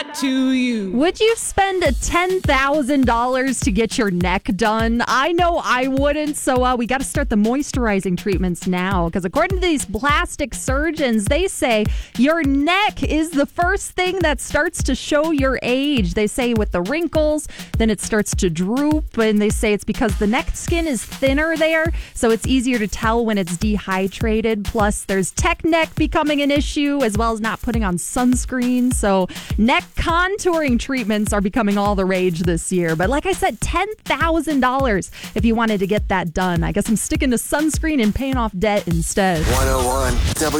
that to you. Would you spend $10,000 to get your neck done? I know I wouldn't, so we got to start the moisturizing treatments now, because according to these plastic surgeons, they say your neck is the first thing that starts to show your age. They say with the wrinkles, then it starts to droop, and they say it's because the neck skin is thinner there, so it's easier to tell when it's dehydrated. Plus, there's tech neck becoming an issue, as well as not putting on sunscreen. So neck contouring treatments are becoming all the rage this year. But like I said, $10,000 if you wanted to get that done. I guess I'm sticking to sunscreen and paying off debt instead. 101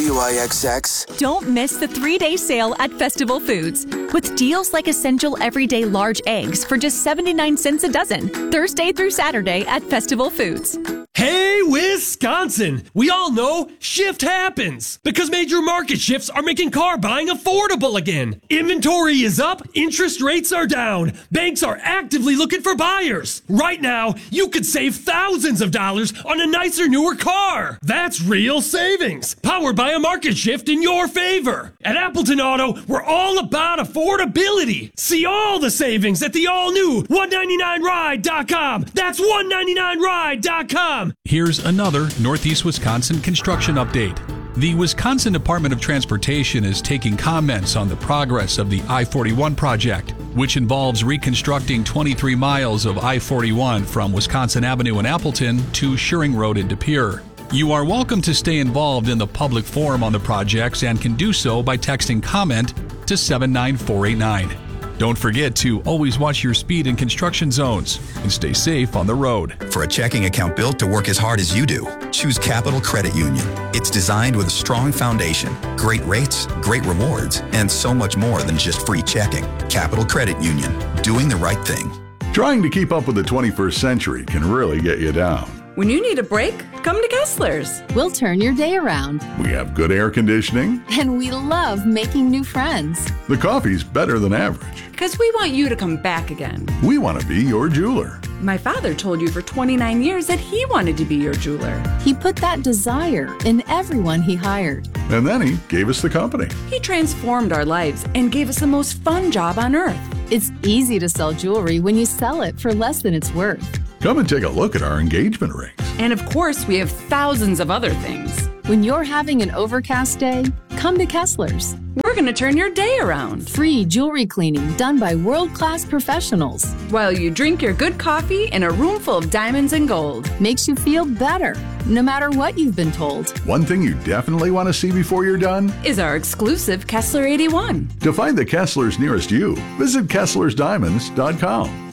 WIXX. Don't miss the 3-day sale at Festival Foods with deals like Essential Everyday Large Eggs for just 79 cents a dozen, Thursday through Saturday at Festival Foods. Hey, Wisconsin! We all know shift happens because major market shifts are making car buying affordable again. Inventory is up, interest rates are down, banks are actively looking for buyers. Right now, you could save thousands of dollars on a nicer, newer car. That's real savings, powered by a market shift in your favor. At Appleton Auto, we're all about affordability. See all the savings at the all-new 199ride.com. That's 199ride.com. Here's another Northeast Wisconsin construction update. The Wisconsin Department of Transportation is taking comments on the progress of the I-41 project, which involves reconstructing 23 miles of I-41 from Wisconsin Avenue in Appleton to Shearing Road in De Pere. You are welcome to stay involved in the public forum on the projects and can do so by texting comment to 79489. Don't forget to always watch your speed in construction zones and stay safe on the road. For a checking account built to work as hard as you do, choose Capital Credit Union. It's designed with a strong foundation, great rates, great rewards, and so much more than just free checking. Capital Credit Union, doing the right thing. Trying to keep up with the 21st century can really get you down. When you need a break, come to Kessler's. We'll turn your day around. We have good air conditioning. And we love making new friends. The coffee's better than average. Because we want you to come back again. We want to be your jeweler. My father told you for 29 years that he wanted to be your jeweler. He put that desire in everyone he hired. And then he gave us the company. He transformed our lives and gave us the most fun job on earth. It's easy to sell jewelry when you sell it for less than it's worth. Come and take a look at our engagement rings. And of course, we have thousands of other things. When you're having an overcast day, come to Kessler's. We're going to turn your day around. Free jewelry cleaning done by world-class professionals. While you drink your good coffee in a room full of diamonds and gold. Makes you feel better, no matter what you've been told. One thing you definitely want to see before you're done is our exclusive Kessler 81. To find the Kesslers nearest you, visit KesslersDiamonds.com.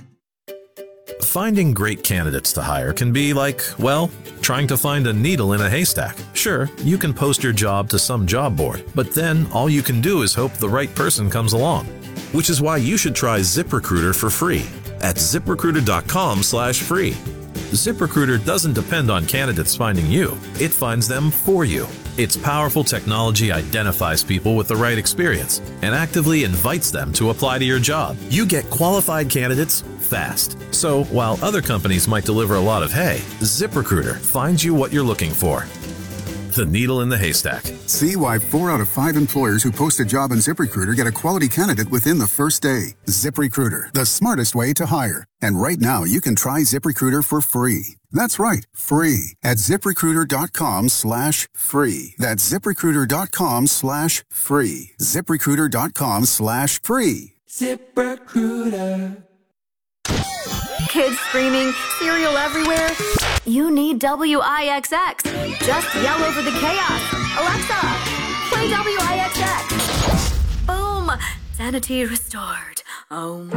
Finding great candidates to hire can be like, well, trying to find a needle in a haystack. Sure, you can post your job to some job board, but then all you can do is hope the right person comes along. Which is why you should try ZipRecruiter for free at ZipRecruiter.com/free. ZipRecruiter doesn't depend on candidates finding you. It finds them for you. Its powerful technology identifies people with the right experience and actively invites them to apply to your job. You get qualified candidates fast. So while other companies might deliver a lot of hay, ZipRecruiter finds you what you're looking for. The needle in the haystack. See why 4 out of 5 employers who post a job on ZipRecruiter get a quality candidate within the first day. ZipRecruiter, the smartest way to hire. And right now, you can try ZipRecruiter for free. That's right, free at ZipRecruiter.com/free. That's ZipRecruiter.com/free. ZipRecruiter.com/free. ZipRecruiter. Kids screaming, cereal everywhere? You need WIXX. Just yell over the chaos. Alexa, play WIXX. Boom! Sanity restored.